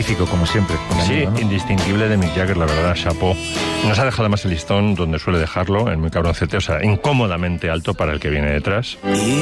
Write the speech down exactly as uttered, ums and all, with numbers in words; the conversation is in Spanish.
magnífico, como siempre. Sí, amigo, ¿no? indistinguible de Mick Jagger, la verdad, chapó. Nos ha dejado más el listón donde suele dejarlo, en muy cabroncete, o sea, incómodamente alto para el que viene detrás.